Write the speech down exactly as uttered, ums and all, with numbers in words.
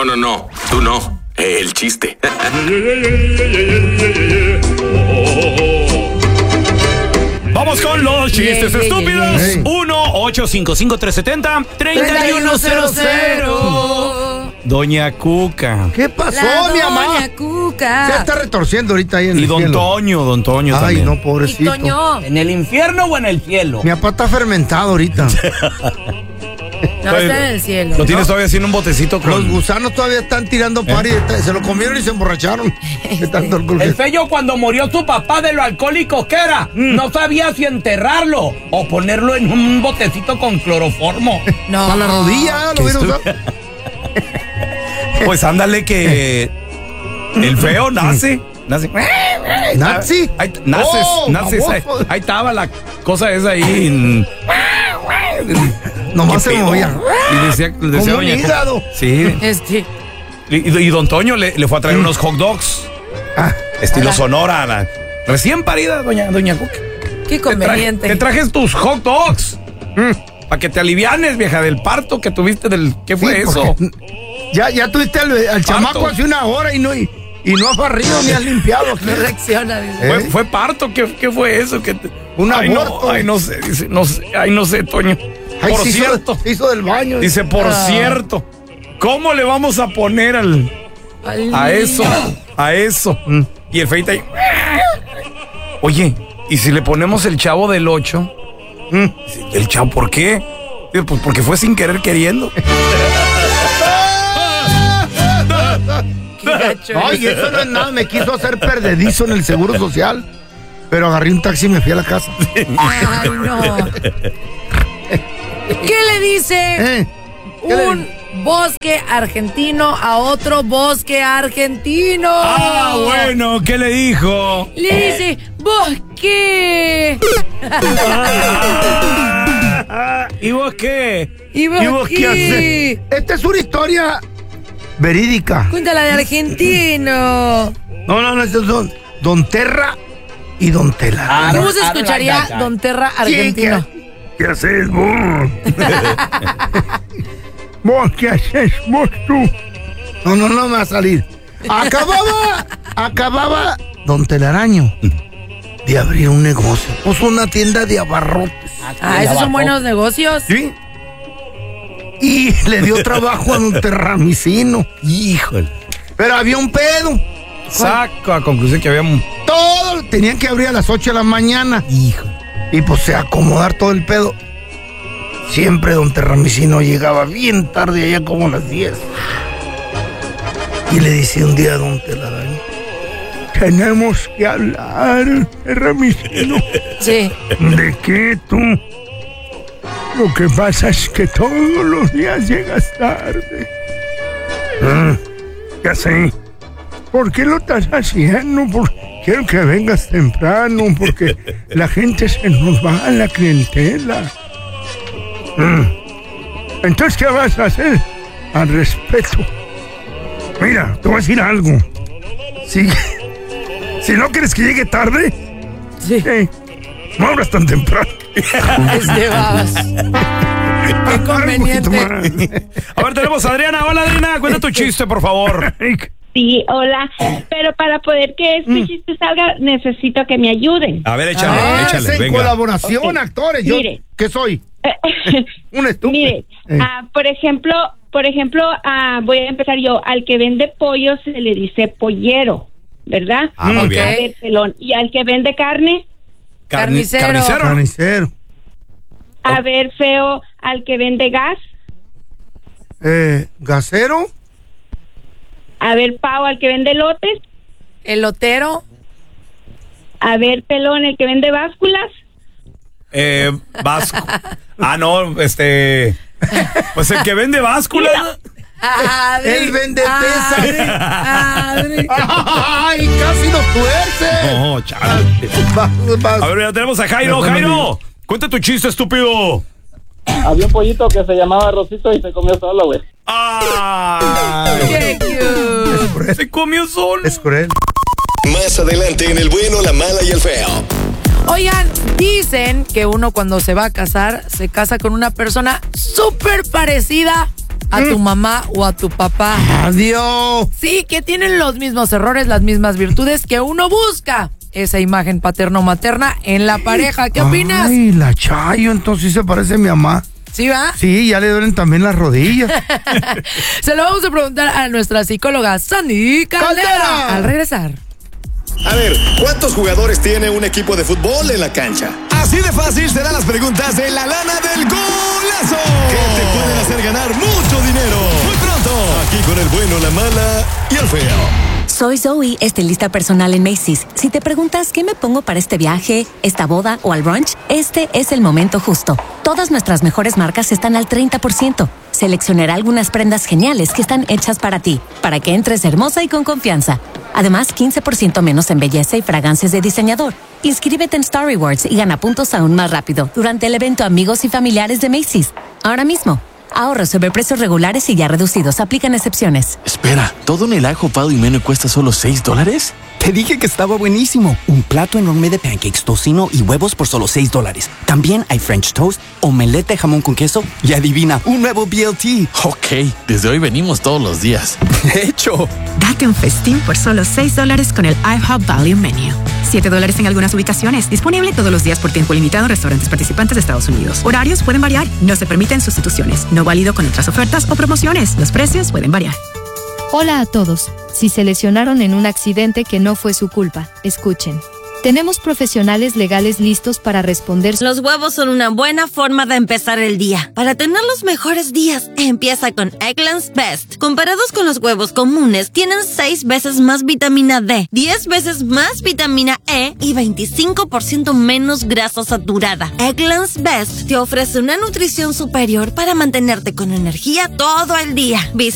No, no, no. Tú no. El chiste. Vamos con los chistes yeah, estúpidos. yeah, yeah. uno ocho cinco cinco tres siete cero tres uno cero cero. Doña Cuca. ¿Qué pasó, La mi mamá? Doña Cuca. Se está retorciendo ahorita ahí en Y el don cielo. Toño, don Toño Ay, también. no, Y pobrecito. Toño. ¿En el infierno o en el cielo? Mi papá está fermentado ahorita. No, está en el cielo. Lo tienes todavía haciendo un botecito con... Los gusanos todavía están tirando par y se lo comieron y se emborracharon. De tanto alcohol. El Fello, cuando murió su papá de lo alcohólico que era, Mm. no sabía si enterrarlo o ponerlo en un botecito con cloroformo. No. Para la rodilla, lo vieron. Pues ándale que el feo nace. Nace. ¿Nazi? Ahí, naces, Oh, naces. Ahí, baboso. ahí estaba la cosa esa ahí. Nomás ¿Qué se pedo? movía. Y decía, decía Como un doña Cuca- hígado. Sí. Este. Y, y- y don Toño le, le fue a traer unos hot dogs. Ah, Estilo Hola. Sonora. la- recién parida, doña, doña Cuca. Qué Te, traje- conveniente. te trajes tus hot dogs. Para que te alivianes, vieja, del parto que tuviste del... ¿Qué fue sí, eso? porque Ya, ya tuviste al, al chamaco hace una hora y no, y, y no has barrido ni has limpiado. No reacciona, dice. ¿Eh? ¿Fue, fue parto? ¿Qué, qué fue eso? ¿Qué te- Un ay, aborto. No, ay, no sé, dice, no sé, ay, no sé, Toño. Ay, por se hizo- cierto, se hizo del baño. dice, por Ah. cierto, ¿cómo le vamos a poner al, Al a niño. eso? A eso. Y el feita ahí. Oye, ¿y si le ponemos el Chavo del ocho? Dice, ¿el Chavo por qué? Dice, pues porque fue sin querer queriendo. Qué gacho Ay, eres. eso no es nada. Me quiso hacer perdedizo en el seguro social. Pero agarré un taxi y me fui a la casa. Ay, no. ¿Qué le dice ¿Eh? ¿Qué le un bosque argentino a otro bosque argentino? Ah, bueno, ¿qué le dijo? Le dice, bosque. ¿Y vos qué? ¿Y vos, ¿Y vos qué haces? Esta es una historia verídica. Cuéntala de argentino. No, no, no, estos son Don Terra y Don Tela. Ah, ¿Cómo se I don't escucharía like that guy. Don Terra argentino? ¿Qué, qué haces vos? ¿Vos qué haces vos tú? No, no, no me va a salir. Acababa, acababa Don Telaraño de abrir un negocio. Puso una tienda de abarrotes. Ah, esos son buenos negocios. ¿Sí? Y le dio trabajo a Don Terramicino. Híjole. Pero había un pedo. Saco a conclusión que había un... Todo tenían que abrir a las ocho de la mañana. Hijo. Y pues se acomodar todo el pedo. Siempre Don Terramicino llegaba bien tarde, allá como a las diez. Y le dice un día a Don Telaraño: tenemos que hablar, Terramicino. Sí. ¿De qué tú? Lo que pasa es que todos los días llegas tarde. Ah, ya sé. ¿Por qué lo estás haciendo? Porque quiero que vengas temprano, porque la gente se nos va a la clientela. Mm. Entonces, ¿qué vas a hacer? Al respeto. Mira, te voy a decir algo. Si, si no quieres que llegue tarde, Sí. eh, no abras tan temprano. Este babas. Qué conveniente. A ver, tenemos a Adriana. Hola, Adriana. Cuenta tu chiste, por favor. Sí, hola. Pero para poder que este chiste salga, necesito que me ayuden. A ver, échale, Ah, échale, es en venga. colaboración, Ok. actores. Yo, Mire. ¿qué soy? Un estúpido. Mire, Eh. ah, por ejemplo, por ejemplo, ah, voy a empezar yo. Al que vende pollo se le dice pollero, ¿verdad? Ah, muy Ok. bien. A ver, pelón. Y al que vende carne, Carni- Carnicero. Carnicero. Carnicero. a ver, feo, al que vende gas, Eh, gasero. a ver, pavo, al que vende lotes, Elotero. a ver, pelón, el que vende básculas, Eh, Vasco. Ah, no, este... Pues el que vende básculas. Adri, Él vende Adri, pesas. Adri. ¡Ay, casi nos tuerce! No, chale. Vas, vas. A ver, ya tenemos a Jairo. Mejor no Jairo, cuenta tu chiste, estúpido. Había un pollito que se llamaba Rosito y se comió solo, güey. ¡Ay! Qué cute. Se comió solo. Es cruel. Más adelante en el bueno, la mala y el feo. Oigan, dicen que uno cuando se va a casar se casa con una persona súper parecida a tu mamá o a tu papá. Adiós. Sí, que tienen los mismos errores, las mismas virtudes que uno busca. Esa imagen paterno-materna en la pareja. ¿Qué opinas? Ay, la Chayo, entonces se parece a mi mamá. ¿Sí va? Sí, ya le duelen también las rodillas. Se lo vamos a preguntar a nuestra psicóloga Sandy Caldera, Caldera. al regresar. A ver, ¿cuántos jugadores tiene un equipo de fútbol en la cancha? Así de fácil serán las preguntas de la lana del golazo, que te pueden hacer ganar mucho dinero. Muy pronto, aquí con el bueno, la mala y el feo. Soy Zoe, estilista personal en Macy's. Si te preguntas qué me pongo para este viaje, esta boda o al brunch, este es el momento justo. Todas nuestras mejores marcas están al treinta por ciento. Seleccionaré algunas prendas geniales que están hechas para ti, para que entres hermosa y con confianza. Además, quince por ciento menos en belleza y fragancias de diseñador. Inscríbete en Star Rewards y gana puntos aún más rápido durante el evento Amigos y Familiares de Macy's. Ahora mismo. Ahorros sobre precios regulares y ya reducidos. Aplican excepciones. Espera, ¿todo en el ajo y menú cuesta solo seis dólares? Te dije que estaba buenísimo. Un plato enorme de pancakes, tocino y huevos por solo seis dólares. También hay French toast, omelette de jamón con queso y adivina, un nuevo B L T. Ok, desde hoy venimos todos los días. De hecho, date un festín por solo seis dólares con el IHOP Value Menu. siete dólares en algunas ubicaciones. Disponible todos los días por tiempo limitado en restaurantes participantes de Estados Unidos. Horarios pueden variar. No se permiten sustituciones. No válido con otras ofertas o promociones. Los precios pueden variar. Hola a todos. Si se lesionaron en un accidente que no fue su culpa, escuchen. Tenemos profesionales legales listos para responder. Los huevos son una buena forma de empezar el día. Para tener los mejores días, empieza con Eggland's Best. Comparados con los huevos comunes, tienen seis veces más vitamina D, diez veces más vitamina E y veinticinco por ciento menos grasa saturada. Eggland's Best te ofrece una nutrición superior para mantenerte con energía todo el día. Visita